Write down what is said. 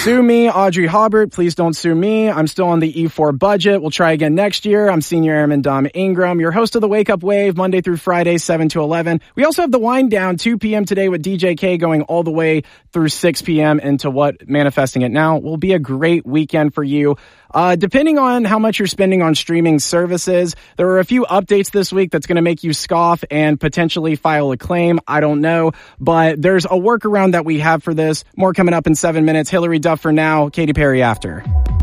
Sue me, Audrey Hobart. Please don't sue me. I'm still on the E4 budget. We'll try again next year. I'm Senior Airman Dom Ingram, your host of the Wake Up Wave, Monday through Friday, 7 to 11. We also have the Wind Down, 2 p.m. today with DJ K going all the way through 6 p.m. into what Manifesting It Now will be a great weekend for you. Depending on how much you're spending on streaming services, there are a few updates this week that's going to make you scoff and potentially file a claim. I don't know, but there's a workaround that we have for this. More coming up in 7 minutes. Hillary Duff for now, Katy Perry after.